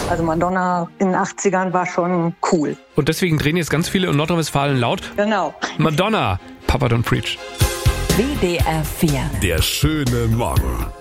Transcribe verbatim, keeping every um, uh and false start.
Also Madonna in den achtzigern war schon cool. Und deswegen drehen jetzt ganz viele in Nordrhein-Westfalen laut. Genau. Madonna, Papa Don't Preach. W D R vier. Der schöne Morgen.